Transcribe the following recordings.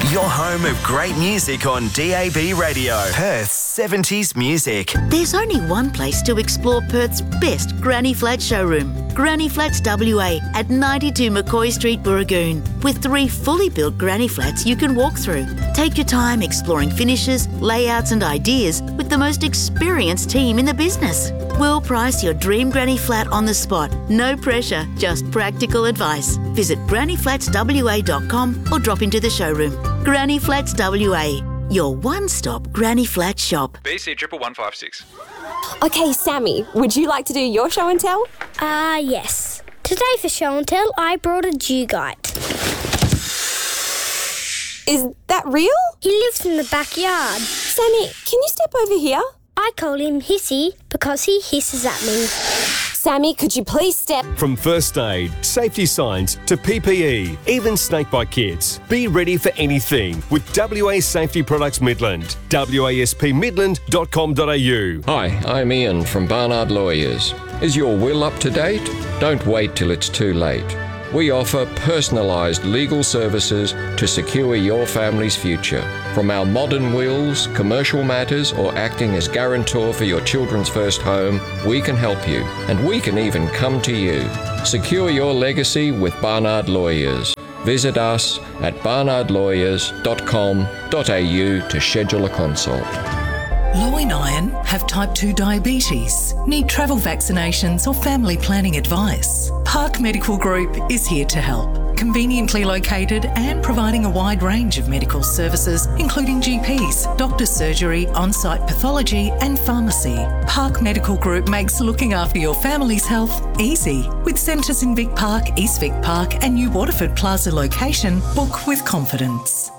Your home of great music on DAB Radio. Perth's 70s music. There's only one place to explore Perth's best Granny Flat showroom. Granny Flats WA at 92 McCoy Street, Burragoon. With 3 fully built Granny Flats you can walk through. Take your time exploring finishes, layouts and ideas with the most experienced team in the business. We'll price your dream Granny Flat on the spot. No pressure, just practical advice. Visit grannyflatswa.com or drop into the showroom. Granny Flats WA, your one-stop Granny Flat shop. BC 11156. Okay, Sammy, would you like to do your show and tell? Yes. Today for show and tell, I brought a dugite. Is that real? He lives in the backyard. Sammy, can you step over here? I call him Hissy because he hisses at me. Sammy, could you please step? From first aid, safety signs to PPE, even snakebite kits. Be ready for anything with WA Safety Products Midland. waspmidland.com.au. Hi, I'm Ian from Barnard Lawyers. Is your will up to date? Don't wait till it's too late. We offer personalised legal services to secure your family's future. From our modern wills, commercial matters, or acting as guarantor for your children's first home, we can help you, and we can even come to you. Secure your legacy with Barnard Lawyers. Visit us at barnardlawyers.com.au to schedule a consult. Lowy and Iron have type 2 diabetes, need travel vaccinations or family planning advice. Park Medical Group is here to help. Conveniently located and providing a wide range of medical services, including GPs, doctor's surgery, on-site pathology and pharmacy. Park Medical Group makes looking after your family's health easy. With centres in Vic Park, East Vic Park and New Waterford Plaza location, book with confidence.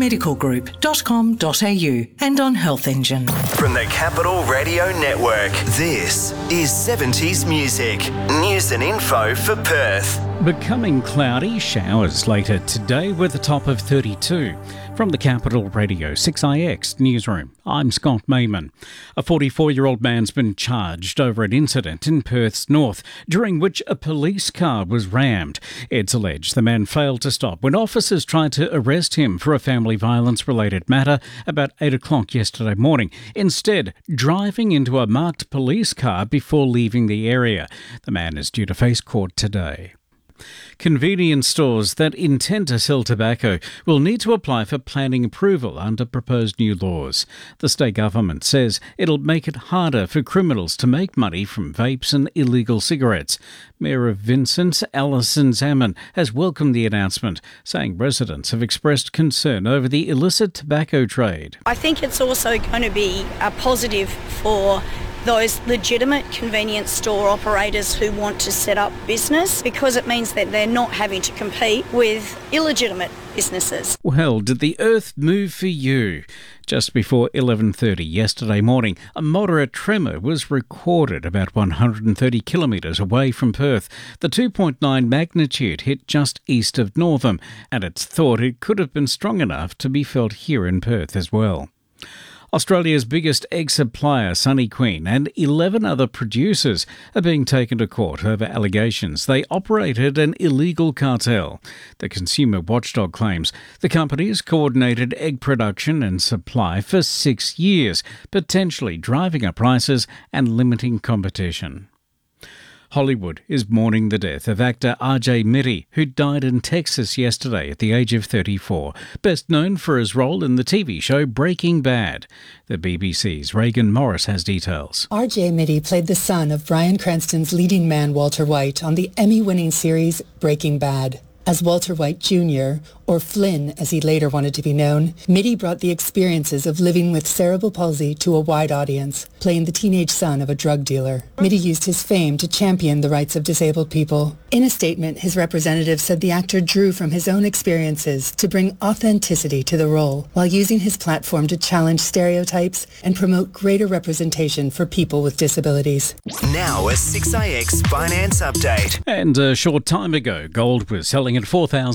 parkmedicalgroup.com.au and on Health Engine. From the Capital Radio Network, this is 70s music. News and info for Perth. Becoming cloudy, showers later today with a top of 32. From the Capital Radio 6IX newsroom, I'm Scott Mayman. A 44-year-old man's been charged over an incident in Perth's north, during which a police car was rammed. It's alleged the man failed to stop when officers tried to arrest him for a family violence-related matter about 8 o'clock yesterday morning, instead driving into a marked police car before leaving the area. The man is due to face court today. Convenience stores that intend to sell tobacco will need to apply for planning approval under proposed new laws. The state government says it'll make it harder for criminals to make money from vapes and illegal cigarettes. Mayor of Vincent, Alison Zaman, has welcomed the announcement, saying residents have expressed concern over the illicit tobacco trade. I think it's also going to be a positive for those legitimate convenience store operators who want to set up business, because it means that they're not having to compete with illegitimate businesses. Well, did the earth move for you? Just before 11:30 yesterday morning, a moderate tremor was recorded about 130 kilometres away from Perth. The 2.9 magnitude hit just east of Northam, and it's thought it could have been strong enough to be felt here in Perth as well. Australia's biggest egg supplier, Sunny Queen, and 11 other producers are being taken to court over allegations they operated an illegal cartel. The consumer watchdog claims the companies coordinated egg production and supply for 6 years, potentially driving up prices and limiting competition. Hollywood is mourning the death of actor RJ Mitte, who died in Texas yesterday at the age of 34, best known for his role in the TV show Breaking Bad. The BBC's Reagan Morris has details. RJ Mitte played the son of Bryan Cranston's leading man Walter White on the Emmy-winning series Breaking Bad. As Walter White Jr., or Flynn as he later wanted to be known, Mitte brought the experiences of living with cerebral palsy to a wide audience, playing the teenage son of a drug dealer. Mitte used his fame to champion the rights of disabled people. In a statement, his representative said the actor drew from his own experiences to bring authenticity to the role, while using his platform to challenge stereotypes and promote greater representation for people with disabilities. Now a 6IX finance update. And a short time ago, gold was selling at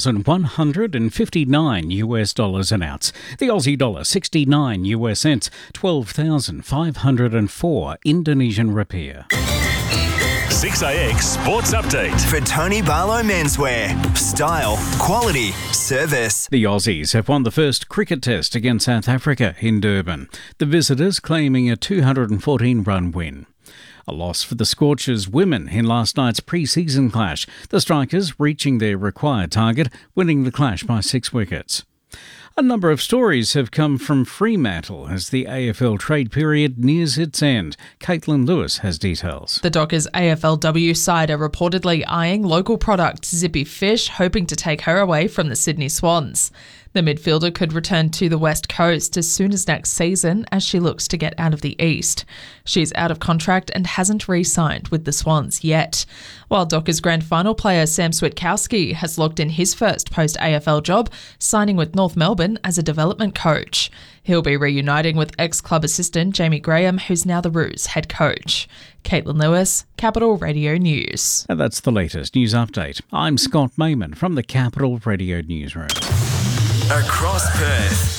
$4,159 an ounce. The Aussie dollar 69 US cents, 12,504 Indonesian rupiah. 6IX Sports Update. For Tony Barlow Menswear. Style, quality, service. The Aussies have won the first cricket test against South Africa in Durban. The visitors claiming a 214-run win. A loss for the Scorchers women in last night's pre-season clash. The Strikers reaching their required target, winning the clash by 6 wickets. A number of stories have come from Fremantle as the AFL trade period nears its end. Caitlin Lewis has details. The Dockers AFLW side are reportedly eyeing local product Zippy Fish, hoping to take her away from the Sydney Swans. The midfielder could return to the West Coast as soon as next season as she looks to get out of the East. She's out of contract and hasn't re-signed with the Swans yet. While Dockers grand final player Sam Switkowski has locked in his first post-AFL job, signing with North Melbourne as a development coach. He'll be reuniting with ex-club assistant Jamie Graham, who's now the Roos head coach. Caitlin Lewis, Capital Radio News. And that's the latest news update. I'm Scott Mayman from the Capital Radio Newsroom. Across Perth.